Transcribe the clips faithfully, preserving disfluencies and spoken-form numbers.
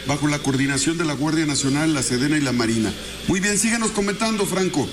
bajo la coordinación de la Guardia Nacional, la Sedena y la Marina. Muy bien, síguenos comentando, Franco.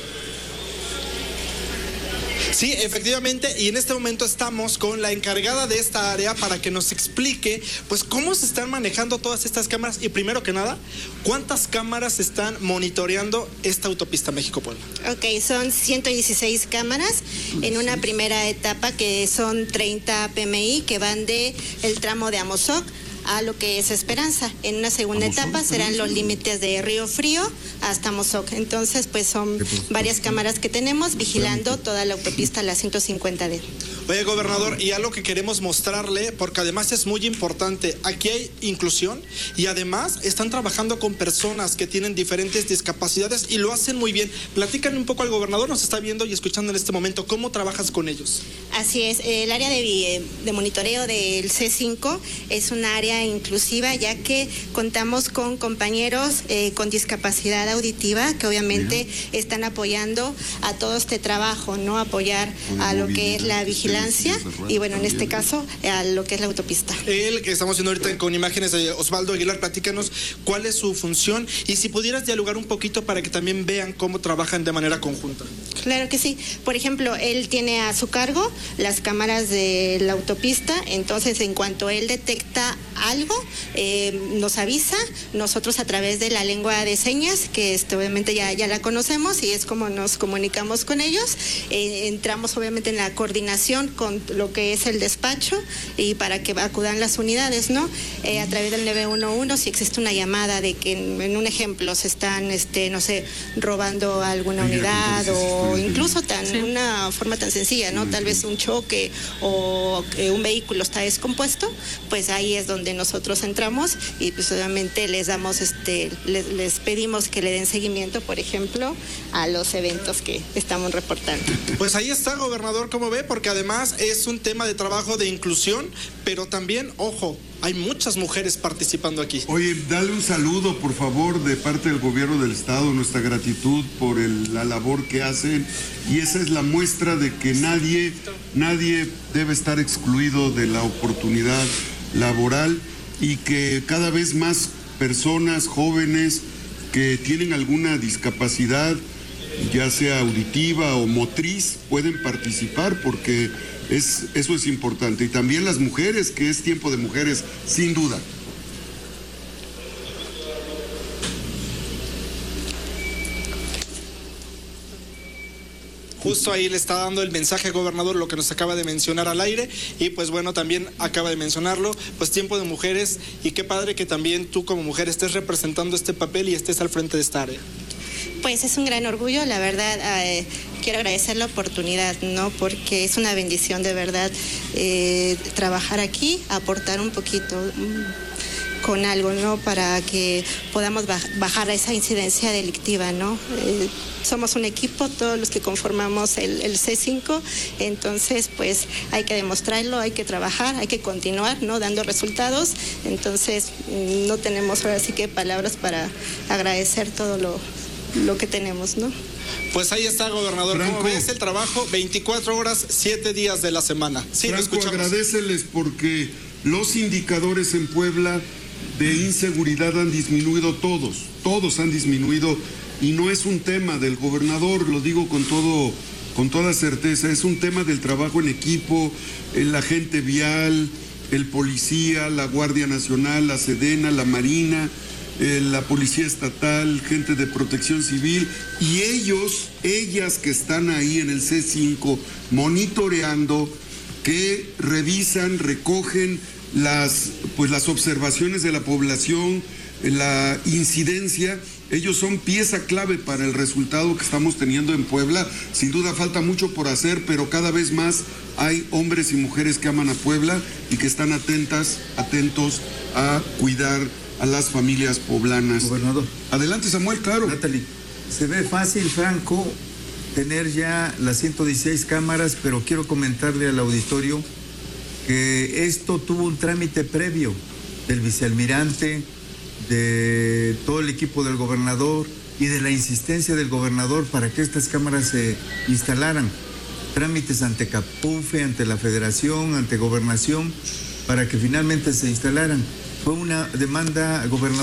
Sí, efectivamente, y en este momento estamos con la encargada de esta área para que nos explique, pues, cómo se están manejando todas estas cámaras y, primero que nada, cuántas cámaras están monitoreando esta autopista México-Puebla. Ok, son ciento dieciséis cámaras en una primera etapa que son treinta P M I que van de el tramo de Amozoc a lo que es Esperanza. En una segunda etapa serán los límites de Río Frío hasta Amozoc. Entonces, pues son varias cámaras que tenemos vigilando toda la autopista, la ciento cincuenta D. Oye, gobernador, y algo que queremos mostrarle, porque además es muy importante, aquí hay inclusión y además están trabajando con personas que tienen diferentes discapacidades y lo hacen muy bien. Platícanle un poco al gobernador, nos está viendo y escuchando en este momento, ¿cómo trabajas con ellos? Así es, el área de, de monitoreo del C cinco es un área inclusiva, ya que contamos con compañeros eh, con discapacidad auditiva que obviamente están apoyando a todo este trabajo, ¿no? Apoyar a lo que es la vigilancia y bueno, en este caso a lo que es la autopista. El que estamos viendo ahorita con imágenes de Osvaldo Aguilar, platícanos cuál es su función y si pudieras dialogar un poquito para que también vean cómo trabajan de manera conjunta. Claro que sí. Por ejemplo, él tiene a su cargo las cámaras de la autopista, entonces en cuanto él detecta algo, eh, nos avisa, nosotros a través de la lengua de señas, que este, obviamente ya, ya la conocemos y es como nos comunicamos con ellos, eh, entramos obviamente en la coordinación con lo que es el despacho y para que acudan las unidades, ¿no? Eh, a través del nueve uno uno, si existe una llamada de que en, en un ejemplo se están, este, no sé, robando alguna unidad o incluso tan sí. una forma tan sencilla, ¿no? Tal vez un choque o eh, un vehículo está descompuesto, pues ahí es donde nosotros entramos y pues obviamente les damos, este, les, les pedimos que le den seguimiento, por ejemplo, a los eventos que estamos reportando. Pues ahí está, gobernador, ¿cómo ve? Porque además es un tema de trabajo de inclusión, pero también, ojo, hay muchas mujeres participando aquí. Oye, dale un saludo, por favor, de parte del gobierno del estado, nuestra gratitud por el, la labor que hacen, y esa es la muestra de que nadie, nadie debe estar excluido de la oportunidad laboral y que cada vez más personas jóvenes que tienen alguna discapacidad, ya sea auditiva o motriz, pueden participar porque es, eso es importante. Y también las mujeres, que es tiempo de mujeres, sin duda. Justo ahí le está dando el mensaje, gobernador, lo que nos acaba de mencionar al aire y pues bueno, también acaba de mencionarlo, pues tiempo de mujeres y qué padre que también tú como mujer estés representando este papel y estés al frente de esta área. Pues es un gran orgullo, la verdad, eh, quiero agradecer la oportunidad, ¿no? Porque es una bendición de verdad eh, trabajar aquí, aportar un poquito con algo, ¿no? Para que podamos bajar esa incidencia delictiva, ¿no? Eh, somos un equipo, todos los que conformamos el, el C cinco, entonces pues hay que demostrarlo, hay que trabajar, hay que continuar, ¿no? Dando resultados, entonces no tenemos ahora sí que palabras para agradecer todo lo, lo que tenemos, ¿no? Pues ahí está, gobernador. Franco, ¿cómo ves el trabajo? veinticuatro horas, siete días de la semana. Sí, Franco, agradéceles porque los indicadores en Puebla de inseguridad han disminuido todos, todos han disminuido y no es un tema del gobernador, lo digo con todo, con toda certeza, es un tema del trabajo en equipo, el agente vial, el policía, la Guardia Nacional, la Sedena, la Marina, eh, la Policía Estatal, gente de Protección Civil y ellos, ellas que están ahí en el C cinco monitoreando, que revisan, recogen las, pues las observaciones de la población, la incidencia, ellos son pieza clave para el resultado que estamos teniendo en Puebla. Sin duda falta mucho por hacer, pero cada vez más hay hombres y mujeres que aman a Puebla y que están atentas, atentos a cuidar a las familias poblanas. Gobernador. Adelante, Samuel, claro. Natalie, se ve fácil, Franco, tener ya las ciento dieciséis cámaras, pero quiero comentarle al auditorio que esto tuvo un trámite previo del vicealmirante, de todo el equipo del gobernador y de la insistencia del gobernador para que estas cámaras se instalaran. Trámites ante Capufe, ante la Federación, ante Gobernación, para que finalmente se instalaran. Fue una demanda gubernamental.